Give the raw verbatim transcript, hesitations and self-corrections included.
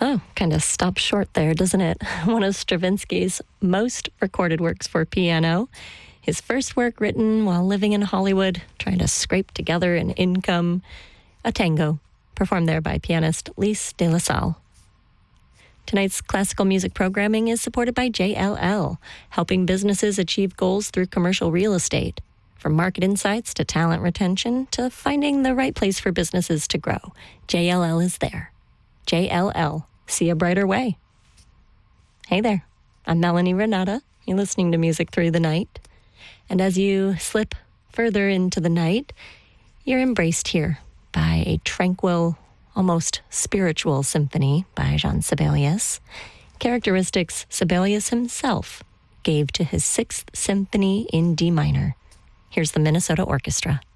Oh, kind of stops short there, doesn't it? One of Stravinsky's most recorded works for piano. His first work written while living in Hollywood, trying to scrape together an income. A tango, performed there by pianist Lise de la Salle. Tonight's classical music programming is supported by J L L, helping businesses achieve goals through commercial real estate. From market insights to talent retention to finding the right place for businesses to grow, J L L is there. J L L, see a brighter way. Hey there, I'm Melanie Renata. You're listening to Music Through the Night. And as you slip further into the night, you're embraced here by a tranquil, almost spiritual symphony by Jean Sibelius. Characteristics Sibelius himself gave to his Sixth Symphony in D minor. Here's the Minnesota Orchestra.